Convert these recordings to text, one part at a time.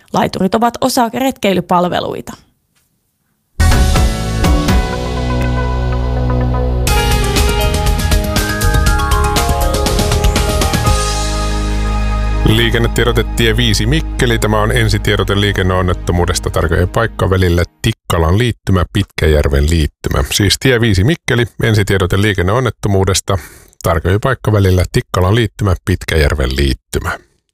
Laiturit ovat osa retkeilypalveluita. Liikennetiedote tie 5 Mikkeli. Tämä on ensitiedote liikenneonnettomuudesta tarkoja paikka välillä Tikkalan liittymä, Pitkäjärven liittymä. Siis tie 5 Mikkeli, ensitiedote liikenneonnettomuudesta tarkoja paikka välillä Tikkalan liittymä, Pitkäjärven liittymä.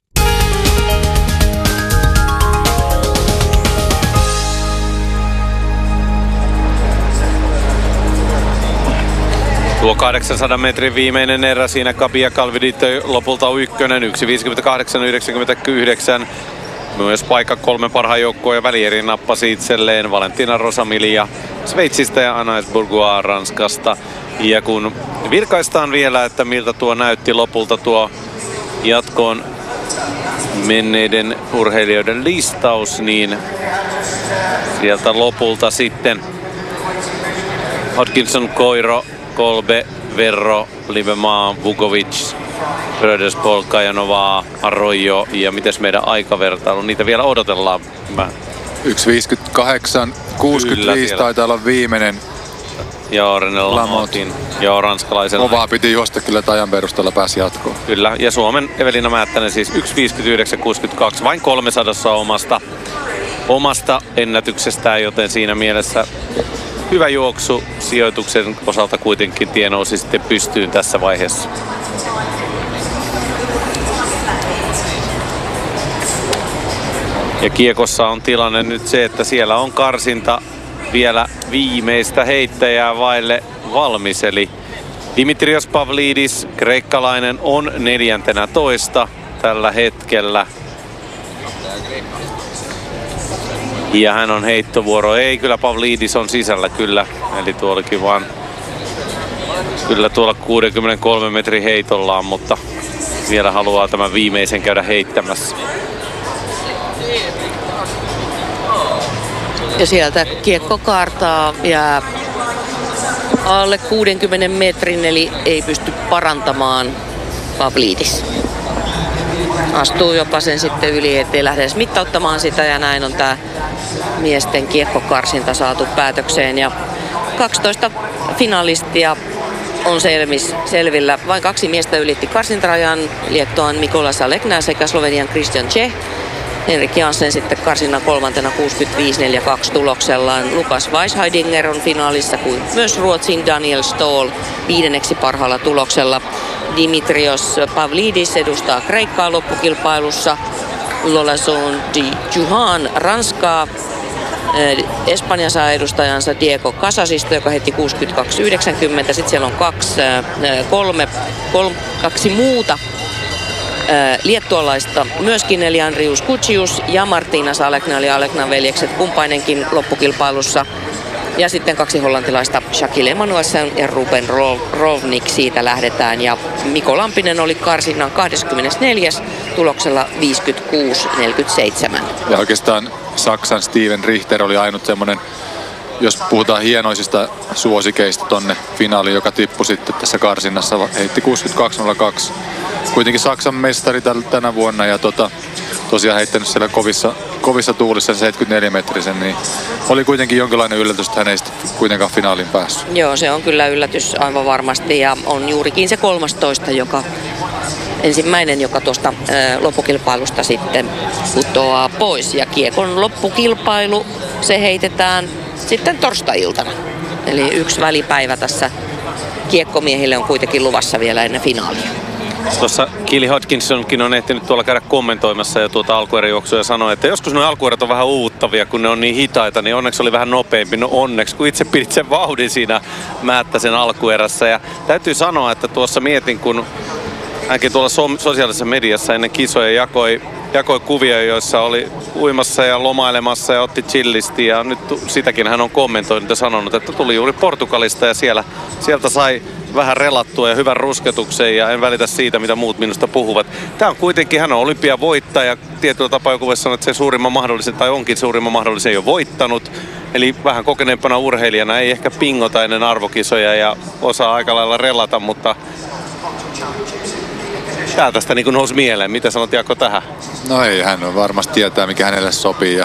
Tuo 800 metrin viimeinen erä siinä Capia Calvidito lopulta on ykkönen, 1.58.99. Myös paikka 3 parhaan joukkoon ja välieri nappasi itselleen Valentina Rosamilia Sveitsistä ja Anaïs Bourgois Ranskasta. Ja kun virkaistaan vielä, että miltä tuo näytti lopulta tuo jatkoon menneiden urheilijoiden listaus, niin sieltä lopulta sitten Hodgkinson, Koiro, Kolbe, Verro, Livemaa, Vukovic, Rödes, Polka ja Novaa, Arroyo ja mites meidän aikavertailu, niitä vielä odotellaan. 1.58.65 taitaa olla viimeinen. Joo, René Lamotin. Joo, ranskalaisen. Kovaa piti juosta kyllä ajan perusteella, pääsi jatkoon. Kyllä, ja Suomen Evelina Määttänen siis 1.59.62, vain 300 omasta ennätyksestään, joten siinä mielessä hyvä juoksu sijoituksen osalta kuitenkin tie nousi sitten pystyyn tässä vaiheessa. Ja kiekossa on tilanne nyt se, että siellä on karsinta vielä viimeistä heittäjää vaille valmis. Eli Dimitrios Pavlidis, kreikkalainen, on 14. tällä hetkellä. Ja hän on heittovuoro. Ei, kyllä Pavlidis on sisällä kyllä. Eli tuollakin vaan kyllä tuolla 63 metrin heitollaan, mutta vielä haluaa tämän viimeisen käydä heittämässä. Ja sieltä kiekko kaartaa ja alle 60 metrin, eli ei pysty parantamaan Pavlidis. Astuu jopa sen sitten yli, ettei lähde edes mittauttamaan sitä, ja näin on tää miesten kiekkokarsinta saatu päätökseen. Ja 12 finalistia on selvillä. Vain 2 miestä ylitti karsintarajan, Liettuan Mikolas Alekna sekä Slovenian Christian Čeh. Henrik Jansen sitten karsinnan 3. 65.42 tuloksellaan. Lukas Weisheidinger on finaalissa, kuin myös Ruotsin Daniel Ståhl 5. parhaalla tuloksella. Dimitrios Pavlidis edustaa Kreikkaa loppukilpailussa. Lolazon de Juhan Ranskaa. Espanja saa edustajansa Diego Casasista, joka heitti 62.90. Sitten siellä on kaksi muuta liettualaista myöskin, eli Andrius Kutsius ja Martinas Alekna, eli Aleknan veljekset kumpainenkin loppukilpailussa. Ja sitten 2 hollantilaista, Shaquille Emanuelsen ja Ruben Rovnik, siitä lähdetään. Ja Mikko Lampinen oli karsinnan 24. tuloksella 56.47. Ja oikeastaan Saksan Steven Richter oli ainut semmoinen, jos puhutaan hienoisista suosikeista tonne finaaliin, joka tippui sitten tässä karsinnassa, heitti 62.02. Kuitenkin Saksan mestari tänä vuonna ja tosiaan heittänyt siellä kovissa tuulissa 74-metrisen, niin oli kuitenkin jonkinlainen yllätys, että hän ei kuitenkaan finaaliin päässyt. Joo, se on kyllä yllätys aivan varmasti, ja on juurikin se 13, ensimmäinen, joka tuosta loppukilpailusta sitten putoaa pois. Ja kiekon loppukilpailu, se heitetään sitten torstai-iltana. Eli 1 välipäivä tässä kiekkomiehille on kuitenkin luvassa vielä ennen finaalia. Tuossa Keely Hodgkinsonkin on ehtinyt tuolla käydä kommentoimassa jo tuota alkueräjuoksua ja sanoi, että joskus nuo alkuerät on vähän uuvuttavia, kun ne on niin hitaita, niin onneksi oli vähän nopeampi. No onneksi, kun itse pidit sen vauhdin siinä Määttäsen alkuerässä. Ja täytyy sanoa, että tuossa mietin, kun hänkin tuolla sosiaalisessa mediassa ennen kisoja jakoi kuvia, joissa oli uimassa ja lomailemassa ja otti chillisti. Ja nyt sitäkin hän on kommentoinut ja sanonut, että tuli juuri Portugalista ja sieltä sai vähän relattua ja hyvän rusketuksen, ja en välitä siitä, mitä muut minusta puhuvat. Tämä on kuitenkin, hän on olympiavoittaja. Tietyllä tapaa joku voisi sanoa, että se suurimman mahdollisen, tai onkin suurimman mahdollisen jo voittanut. Eli vähän kokeneempana urheilijana ei ehkä pingota ennen arvokisoja ja osaa aika lailla relata, mutta Tää tästä niin nousi mieleen. Mitä sanot Jaakko tähän? No ei, hän varmasti tietää mikä hänelle sopii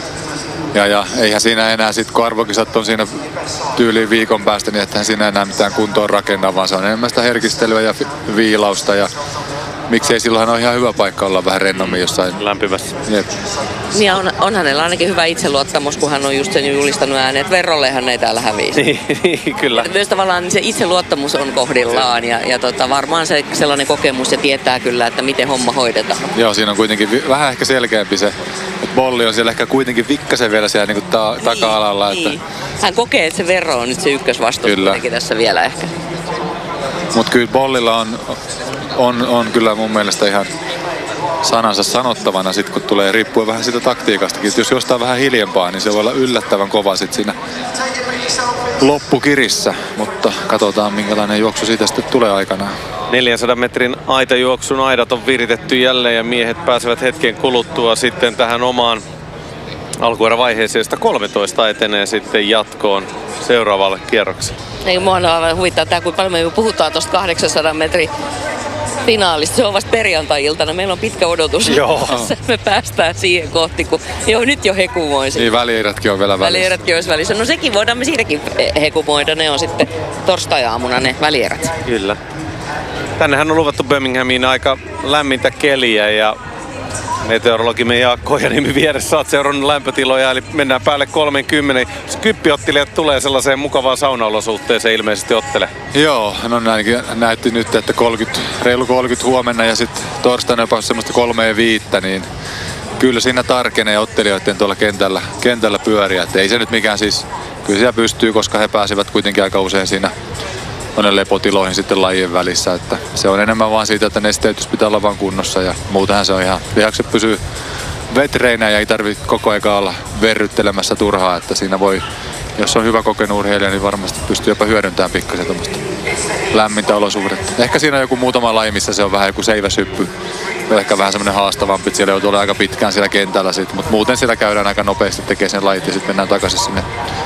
ja eihän siinä enää sit kun arvokisat on siinä tyyliin viikon päästä, niin eihän siinä enää mitään kuntoon rakenna, vaan se on enemmän sitä herkistelyä ja viilausta ja miksei silloin ole ihan hyvä paikka olla vähän rennommin jossain. Lämpimässä. Jep. Ja on hänellä ainakin hyvä itseluottamus, kun hän on just sen julistanut ääneen, että verrollehan ei täällä häviisi. Niin, kyllä. Myös tavallaan se itseluottamus on kohdillaan ja varmaan se sellainen kokemus ja tietää kyllä, että miten homma hoidetaan. Joo, siinä on kuitenkin vähän ehkä selkeämpi se, että bolli on siellä ehkä kuitenkin vikkasen vielä siellä niin taka-alalla. Niin. Että... Hän kokee, että se Verro on nyt se ykkösvastus kuitenkin tässä vielä ehkä. Mutta kyllä bollilla on kyllä mun mielestä ihan sanansa sanottavana sit kun tulee riippuen vähän siitä taktiikastakin. Jos jostain vähän hiljempaa, niin se voi olla yllättävän kova sit siinä loppukirissä. Mutta katsotaan minkälainen juoksu siitä sitten tulee aikanaan. 400 metrin aitajuoksun aidat on viritetty jälleen ja miehet pääsevät hetken kuluttua sitten tähän omaan alkuerävaiheeseen, josta 13 etenee sitten jatkoon seuraavalle kierrokselle. Ei, mua on huvittaa tämä, kun paljon me puhutaan tuosta 800 metrin finaalista. Se on vasta perjantai-iltana. Meillä on pitkä odotus. Joo. Me päästään siihen kohti, kun nyt jo hekumoisin. Niin välierätkin on vielä välissä. Välierätkin olisi välissä. No sekin voidaan me siinäkin hekumoida. Ne on sitten torstai-aamuna ne välierät. Kyllä. Tännehän on luvattu Birminghamiin aika lämmintä keliä ja meteorologimme Jaakko Ojanimi vieressä olet seurannut lämpötiloja, eli mennään päälle 30. Kyppiottelijat tulee sellaiseen mukavaan saunaolosuhteeseen ilmeisesti ottele. Joo, no näytti nyt, että reilu 30 huomenna ja sitten torstaina jopa semmoista 3,5, niin kyllä siinä tarkenee ottelijoiden tuolla kentällä pyöriä. Et ei se nyt mikään siis, kyllä siellä pystyy, koska he pääsevät kuitenkin aika usein siinä tuonne lepotiloihin sitten lajien välissä. Että se on enemmän vaan siitä, että nesteytys pitää olla vaan kunnossa ja muutenhan se on ihan, lihakset pysyy vetreinä ja ei tarvitse koko ajan olla verryttelemässä turhaa, että siinä voi, jos on hyvä kokenut urheilija, niin varmasti pystyy jopa hyödyntämään pikkasen tuommoista lämmintä olosuhdetta. Ehkä siinä on joku muutama laji, missä se on vähän joku seiväshyppy. Ehkä vähän semmoinen haastavampi, että siellä joutuu aika pitkään siellä kentällä sit, mutta muuten siellä käydään aika nopeasti tekemään sen lajit ja sitten mennään takaisin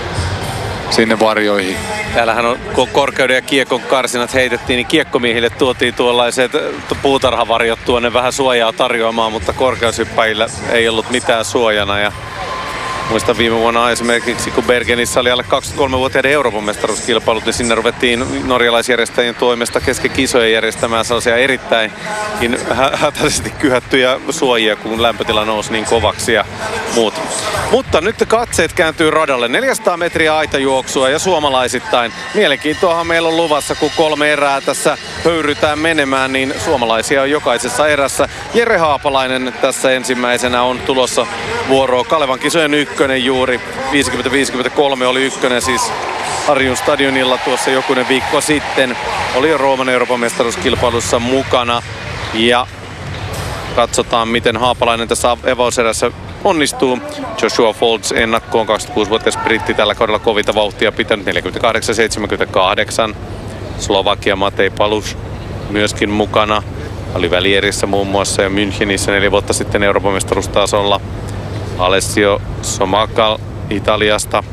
sinne varjoihin. Täällähän on korkeuden ja kiekon karsinat heitettiin, niin kiekkomiehille tuotiin tuollaiset puutarhavarjot tuonne vähän suojaa tarjoamaan, mutta korkeushyppäjillä ei ollut mitään suojana. Ja muistan viime vuonna esimerkiksi, kun Bergenissä oli alle 23-vuotiaiden Euroopan mestaruuskilpailut, niin sinne ruvettiin norjalaisjärjestäjien toimesta kesken kisojen järjestämään sellaisia erittäin hätäisesti kyhättyjä suojia, kun lämpötila nousi niin kovaksi ja muut. Mutta nyt katseet kääntyy radalle. 400 metriä aitajuoksua ja suomalaisittain. Mielenkiintoahan meillä on luvassa, kun 3 erää tässä höyrytään menemään, niin suomalaisia on jokaisessa erässä. Jere Haapalainen tässä ensimmäisenä on tulossa vuoroon. Kalevan kisojen ykkönen juuri. 50-53 oli ykkönen siis Harjun stadionilla tuossa jokunen viikko sitten. Oli jo Rooman Euroopan mestaruuskilpailussa mukana. Ja katsotaan, miten Haapalainen tässä avauserässä onnistuu. Joshua Foltz ennakkoon, 26-vuotias britti tällä kaudella kovita vauhtia pitänyt 48-78. Slovakia Matej Palus myöskin mukana. Oli välierissä muun muassa ja Münchenissä 4 vuotta sitten Euroopan mestaruustasolla. Alessio Somakal Italiasta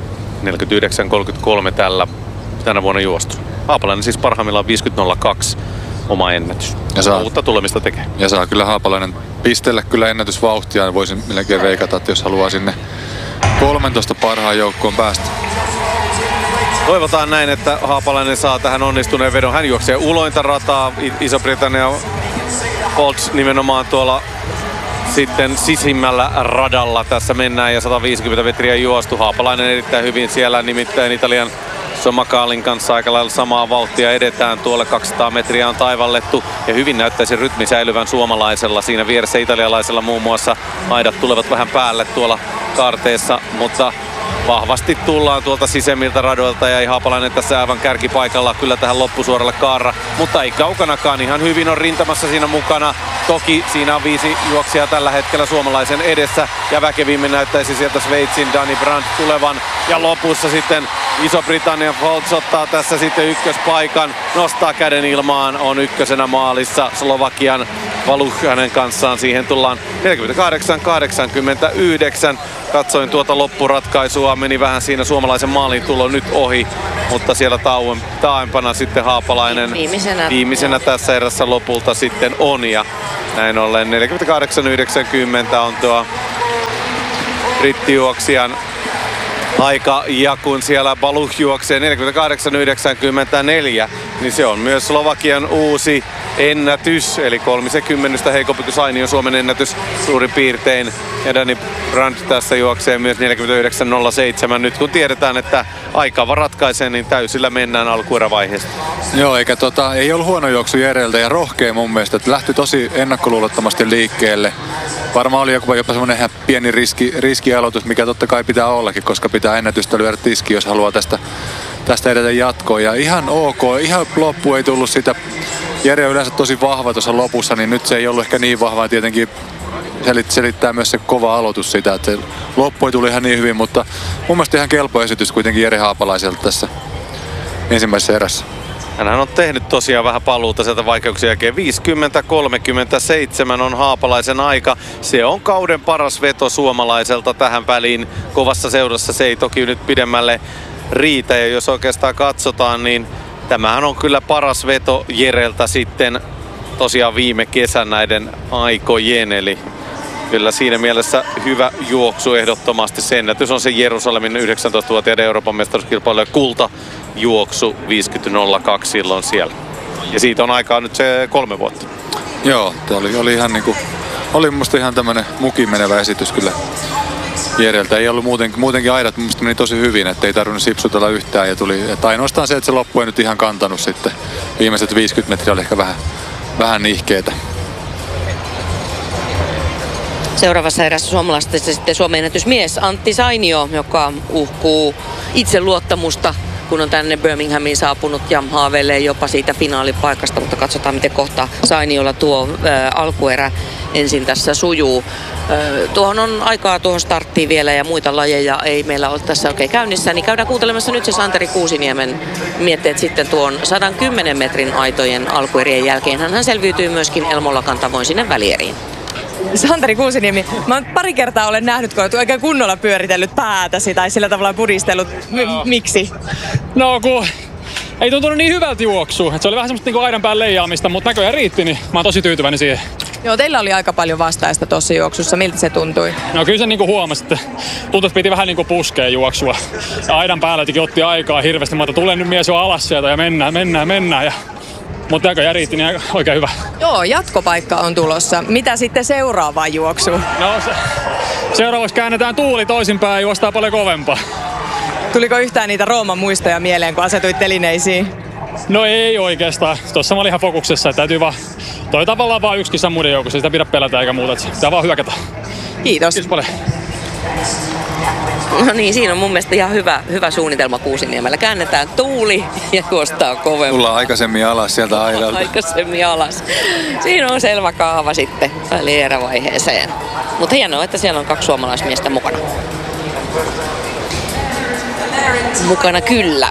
49-33 tänä vuonna juostu. Haapalainen siis parhaimmillaan 50.02 oma ennätys. Ja uutta tulemista tekee. Ja saa kyllä Haapalainen pistellä kyllä ennätysvauhtia. Voisin melkein veikata, että jos haluaa sinne 13 parhaan joukkoon päästä. Toivotaan näin, että Haapalainen saa tähän onnistuneen vedon. Hän juoksee ulointa rataa. Iso-Britannia Foltz nimenomaan tuolla sitten sisimmällä radalla tässä mennään ja 150 metriä juostu. Haapalainen erittäin hyvin siellä, nimittäin Italian Somakalin kanssa aika lailla samaa vauhtia edetään. Tuolle 200 metriä on taivallettu ja hyvin näyttäisi rytmi säilyvän suomalaisella. Siinä vieressä italialaisella muun muassa aidat tulevat vähän päälle tuolla kaarteessa, mutta vahvasti tullaan tuolta sisemmiltä radoilta ja Haapalainen tässä aivan kärkipaikalla kyllä tähän loppusuoralle kaara, mutta ei kaukanakaan, ihan hyvin on rintamassa siinä mukana. Toki siinä on 5 juoksijaa tällä hetkellä suomalaisen edessä ja väkevimmin näyttäisi sieltä Sveitsin Dani Brandt tulevan ja lopussa sitten Iso-Britannian Foltz ottaa tässä sitten ykköspaikan, nostaa käden ilmaan, on ykkösenä maalissa Slovakian Valuh hänen kanssaan. Siihen tullaan 48-89. Katsoin tuota loppuratkaisua, meni vähän siinä suomalaisen maalin tulo nyt ohi, mutta siellä taaempana sitten Haapalainen viimeisenä tässä erässä lopulta sitten on. Ja näin ollen 48-90 on tuo brittijuoksijan aika, ja kun siellä Baluch juoksee 48-94, niin se on myös Slovakian uusi ennätys, eli 30 heikompi kuin Sainion Suomen ennätys suurin piirtein. Ja Danny Brandt tässä juoksee myös 49.07. Nyt kun tiedetään, että aika ratkaisee, niin täysillä mennään alkuerävaiheesta. Joo, eikä ei ollut huono juoksu Jereltä ja rohkea mun mielestä. Että lähti tosi ennakkoluulottomasti liikkeelle. Varmaan oli jopa semmoinen ihan pieni riskialoitus, mikä totta kai pitää ollakin, koska pitää ennätystä lyödä tiski, jos haluaa tästä edetä jatkoon. Ja ihan ok, ihan loppu ei tullut sitä. Jere on yleensä tosi vahva tuossa lopussa, niin nyt se ei ollut ehkä niin vahva. Tietenkin selittää myös se kova aloitus sitä, että se loppu ei tuli ihan niin hyvin, mutta mun mielestä ihan kelpo esitys kuitenkin Jere Haapalaiselta tässä ensimmäisessä erässä. Hänhän on tehnyt tosiaan vähän paluuta sieltä vaikeuksien jälkeen. 50-37 on Haapalaisen aika. Se on kauden paras veto suomalaiselta tähän väliin. Kovassa seurassa se ei toki nyt pidemmälle riitä, ja jos oikeastaan katsotaan, niin tämähän on kyllä paras veto Jereltä sitten tosiaan viime kesän näiden aikojen, eli kyllä siinä mielessä hyvä juoksu ehdottomasti. Se ennätys on se Jerusalemin 19-vuotiaiden Euroopan mestaruuskilpailujen kultajuoksu 50.02 silloin siellä. Ja siitä on aikaa nyt se 3 vuotta. Joo, oli ihan niinku, oli musta ihan tämmönen mukiin menevä esitys kyllä Jereltä. Ei ollut muutenkin aidat, musta meni tosi hyvin, ettei tarvinnut sipsutella yhtään, ja tuli, että ainoastaan se, että se loppu ei nyt ihan kantanut sitten. Viimeiset 50 metriä oli ehkä vähän nihkeetä. Seuraavassa erässä suomalaisesta sitten Suomen ennätysmies Antti Sainio, joka uhkuu itseluottamusta, kun on tänne Birminghamiin saapunut ja haaveilee jopa siitä finaalipaikasta, mutta katsotaan miten kohta Sainiolla tuo alkuerä ensin tässä sujuu. Tuohon on aikaa tuohon starttiin vielä ja muita lajeja ei meillä ole tässä oikein käynnissä, niin käydään kuuntelemassa nyt se Santeri Kuusiniemen mietteet sitten tuon 110 metrin aitojen alkuerien jälkeen. Hän selviytyy myöskin Elmo Lakan tavoin sinne välieriin. Santeri Kuusiniemi, mä pari kertaa olen nähnyt, kun olet oikein kunnolla pyöritellyt päätäsi tai sillä tavalla pudistellut. Miksi? No kun ei tuntunut niin hyvältä juoksua. Se oli vähän semmoista niinku aidan päällä leijaamista, mutta näköjään riitti, niin mä oon tosi tyytyväinen siihen. Joo, teillä oli aika paljon vastaista tuossa juoksussa. Miltä se tuntui? No kyllä se niinku huomasi, että tuntui, että piti vähän niinku puskea juoksua. Ja aidan päällä otti aikaa hirveästi. Mä tulee nyt mies jo alas sieltä ja mennään. Mutta näköjään riitti, niin oikein hyvä. Joo, jatkopaikka on tulossa. Mitä sitten seuraavaan juoksuun? No seuraavaksi käännetään tuuli toisinpäin ja juostaa paljon kovempaa. Tuliko yhtään niitä Rooman muistoja mieleen, kun asetuit telineisiin? No ei oikeastaan. Tuossa mä olin ihan fokuksessa. Täytyy vaan, toi tavallaan vaan yksi kisa muiden joukossa. Sitä pidä pelätä eikä muuta. Pitää vaan hyökätä. Kiitos. Kiitos paljon. No niin, siinä on mun mielestä ihan hyvä suunnitelma Kuusiniemellä. Käännetään tuuli ja juostaa kovempaa. Tullaan aikaisemmin alas sieltä aidalta. Aikaisemmin alas. Siinä on selvä kaava sitten välierävaiheeseen. Mutta hienoa, että siellä on 2 suomalaismiestä mukana. Mukana kyllä.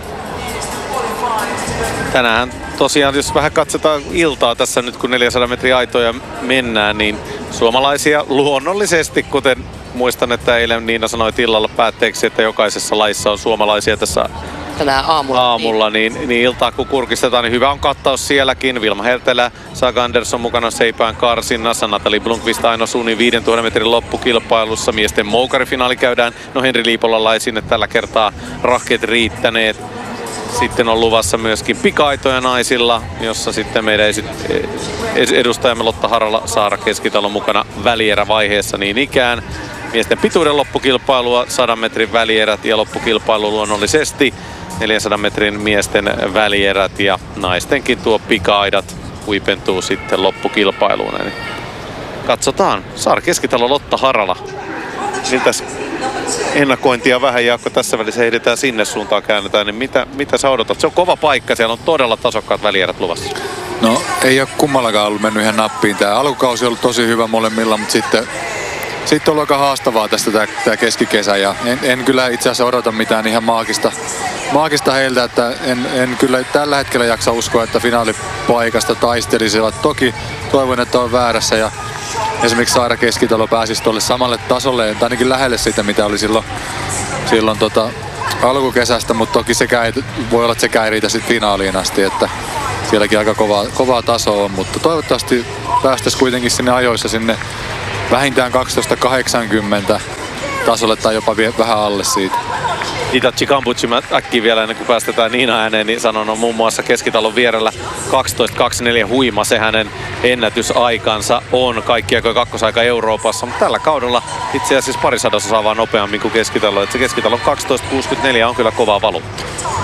Tänään tosiaan, jos vähän katsotaan iltaa tässä nyt, kun 400 metriä aitoja mennään, niin suomalaisia luonnollisesti, kuten muistan, että eilen Niina sanoi illalla päätteeksi, että jokaisessa lajissa on suomalaisia tässä tänään aamulla niin iltaa kun kurkistetaan, niin hyvä on kattaus sielläkin. Vilma Hertelä, Saga Andersson mukana seipään karsinnassa, Nathalie Blomqvist Aino Suunin 5000 metrin loppukilpailussa. Miesten moukarifinaali käydään, no Henri Liipolalla ei sinne tällä kertaa rahkeet riittäneet. Sitten on luvassa myöskin pika-aitoja naisilla, jossa sitten meidän edustajamme Lotta Harala-Saara Keskitalo mukana välierävaiheessa niin ikään. Miesten pituuden loppukilpailua, 100 metrin välierät ja loppukilpailu luonnollisesti 400 metrin miesten välierät ja naistenkin tuo pika-aidat huipentuu sitten loppukilpailuun. Eli katsotaan. Saara Keskitalo, Lotta Harala. Miltäs ennakointia vähän, Jaakko, tässä välissä ehditään sinne suuntaan käännetään, niin mitä sä odotat? Se on kova paikka, siellä on todella tasokkaat välierät luvassa. No ei ole kummallakaan ollut mennyt ihan nappiin. Tämä alkukausi on ollut tosi hyvä molemmilla, mutta sitten sitten on aika haastavaa tästä tää keskikesä ja en kyllä itse asiassa odota mitään ihan maagista heiltä, että en kyllä tällä hetkellä jaksa uskoa, että finaalipaikasta taistelisivat. Toki toivon, että on väärässä ja esimerkiksi Saara Keskitalo pääsisi tuolle samalle tasolle, tai ainakin lähelle siitä, mitä oli silloin alkukesästä, mutta toki voi olla, että sekään ei riitä sitten finaaliin asti, että sielläkin aika kovaa tasoa on, mutta toivottavasti päästäisiin kuitenkin sinne ajoissa sinne vähintään 12.80 tasolle tai jopa vähän alle siitä. Itachi Kambuchi, mä äkkiä vielä ennen kuin päästetään Niina ääneen, niin sanon on muun muassa Keskitalon vierellä 12.24 huima, se hänen ennätysaikansa on kaikki aikojen kakkosaika Euroopassa, mutta tällä kaudella itse asiassa parisadossa saa vaan nopeammin kuin Keskitalo, että se Keskitalon 12.64 on kyllä kovaa valuutta.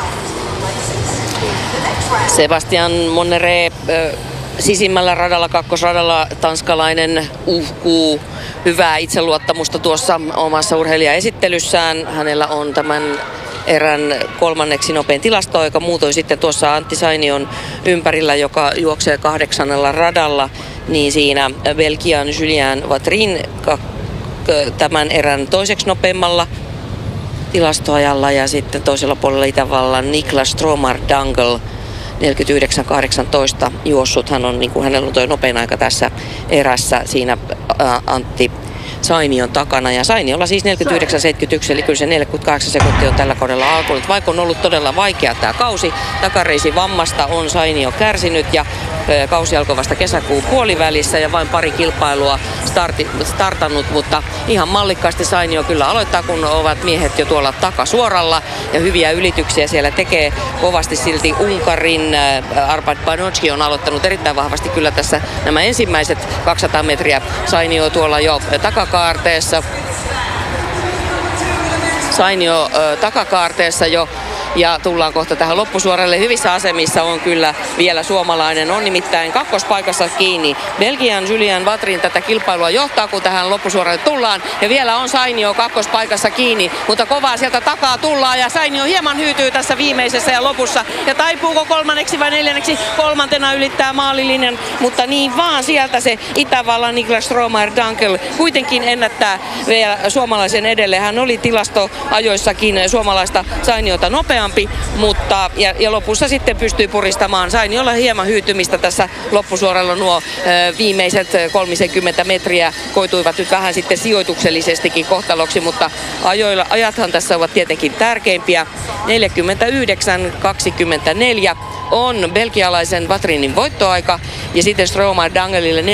Sebastian Monneré sisimmällä radalla, kakkosradalla tanskalainen uhkuu hyvää itseluottamusta tuossa omassa urheilijaesittelyssään. Hänellä on tämän erän kolmanneksi nopein tilastoaika. Muutoin sitten tuossa Antti Sainion ympärillä, joka juoksee 8. radalla, niin siinä Belgian Julien Vatrin tämän erän toiseksi nopeimmalla tilastoajalla ja sitten toisella puolella Itävallan Niklas Stromar Dangel 49.18 juossut. Hän on, niin kuin hänellä on tuo nopein aika tässä erässä siinä Antti Sainion takana. Ja Sainiolla siis 49.71, eli kyllä se 48 sekuntia on tällä kaudella alkanut. Vaikka on ollut todella vaikea tämä kausi, takareisi vammasta on Sainio kärsinyt ja kausi alkoi vasta kesäkuun puolivälissä ja vain pari kilpailua startannut, mutta ihan mallikkaasti Sainio kyllä aloittaa, kun ovat miehet jo tuolla takasuoralla ja hyviä ylityksiä siellä tekee kovasti silti. Unkarin Arpad Banocki on aloittanut erittäin vahvasti kyllä tässä nämä ensimmäiset 200 metriä. Sainio tuolla jo takakaarteessa. Sainio takakaarteessa jo. Ja tullaan kohta tähän loppusuoralle. Hyvissä asemissa on kyllä vielä suomalainen. On nimittäin kakkospaikassa kiinni. Belgian Julien Vatrin tätä kilpailua johtaa, kun tähän loppusuoralle tullaan. Ja vielä on Sainio kakkospaikassa kiinni. Mutta kovaa sieltä takaa tullaan. Ja Sainio hieman hyytyy tässä viimeisessä ja lopussa. Ja taipuuko kolmanneksi vai neljänneksi? Kolmantena ylittää maalilinjan. Mutta niin vaan sieltä se Itävallan Niklas Stromar Dangel kuitenkin ennättää vielä suomalaisen edelle. Hän oli tilastoajoissakin suomalaista Sainiota nopea. Mutta ja lopussa sitten pystyy puristamaan. Sainiolla hieman hyytymistä tässä loppusuoralla. Nuo viimeiset 30 metriä koituivat nyt vähän sitten sijoituksellisestikin kohtaloksi, mutta ajathan tässä ovat tietenkin tärkeimpiä. 49.24 on belgialaisen Vatrinin voittoaika ja sitten Stromar Dangelille 49.39,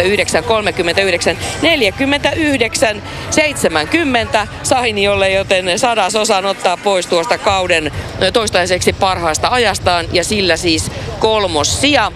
49.70 Sainiolle, joten sadasosan ottaa pois tuosta kauden toistaiseksi parhaasta ajastaan ja sillä siis kolmossija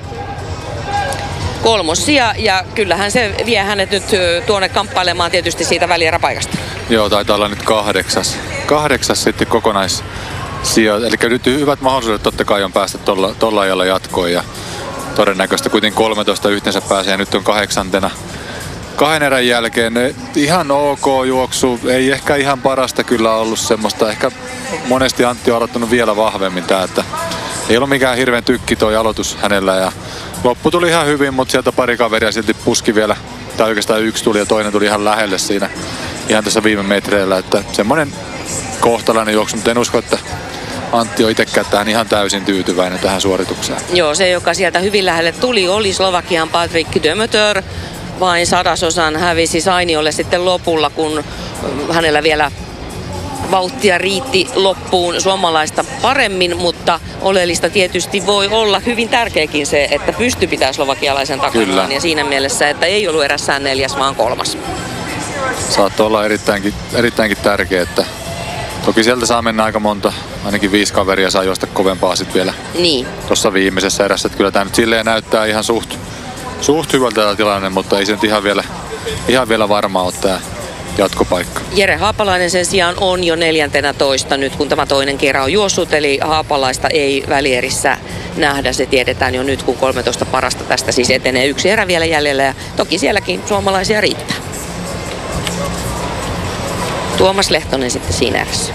ja kyllähän se vie hänet nyt tuonne kamppailemaan tietysti siitä välieräpaikasta. Joo, taitaa olla nyt kahdeksas sitten eli nyt hyvät mahdollisuudet totta kai on päästä tolla ajalla jatkoon ja todennäköisesti kuitenkin 13 yhteensä pääsee ja nyt on 8. kahden erän jälkeen. Ihan ok juoksu, ei ehkä ihan parasta kyllä ollut semmoista, ehkä monesti Antti on aloittanut vielä vahvemmin tää, että ei ollut mikään hirveän tykki toi aloitus hänellä ja loppu tuli ihan hyvin, mutta sieltä pari kaveria silti puski vielä, tai oikeastaan yksi tuli ja toinen tuli ihan lähelle siinä ihan tässä viime metreillä, että semmoinen kohtalainen juoksu, mutta en usko, että Antti on itsekään tähän ihan täysin tyytyväinen tähän suoritukseen. Joo, se joka sieltä hyvin lähelle tuli oli Slovakian Patrik Dömötör. Vain sadasosan hävisi Sainiolle sitten lopulla, kun hänellä vielä vauhtia riitti loppuun suomalaista paremmin, mutta oleellista tietysti voi olla hyvin tärkeäkin se, että pysty pitää slovakialaisen takanaan ja siinä mielessä, että ei ollut erässään 4, vaan 3. Saattoi olla erittäinkin tärkeä, että toki sieltä saa mennä aika monta, ainakin 5 kaveria saa juosta kovempaa sitten vielä tuossa viimeisessä erässä. Että kyllä tämä nyt silleen näyttää ihan suht hyvältä tämä tilanne, mutta ei se nyt ihan vielä varmaa ole tämä jatkopaikka. Jere Haapalainen sen sijaan on jo 14 nyt, kun tämä toinen kerran on juossut, eli Haapalaista ei välierissä nähdä. Se tiedetään jo nyt, kun 13 parasta tästä siis etenee. 1 erä vielä jäljellä ja toki sielläkin suomalaisia riittää. Tuomas Lehtonen sitten siinä erässä.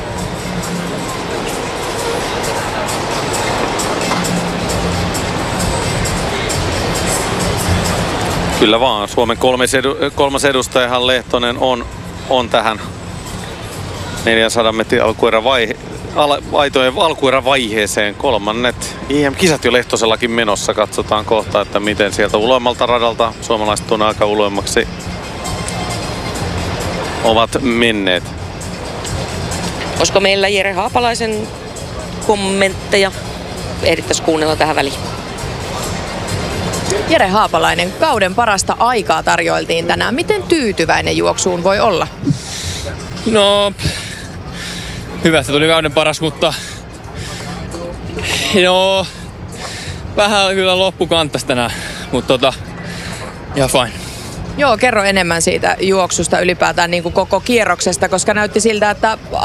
Kyllä vaan. Suomen kolmas edustajahan Lehtonen on tähän 400 metrin aitojen alkuerävaiheeseen. Kolmannet IM-kisat jo Lehtosellakin menossa. Katsotaan kohta, että miten sieltä uloimmalta radalta suomalaiset tuonne aika uloimmaksi ovat menneet. Olisiko meillä Jere Haapalaisen kommentteja? Ehdittäisiin kuunnella tähän väliin. Jere Haapalainen, kauden parasta aikaa tarjoiltiin tänään. Miten tyytyväinen juoksuun voi olla? No, hyvä, että tuli kauden paras, mutta no, vähän kyllä loppukantas tänään, mutta ihan fine. Joo, kerro enemmän siitä juoksusta ylipäätään niin kuin koko kierroksesta, koska näytti siltä, että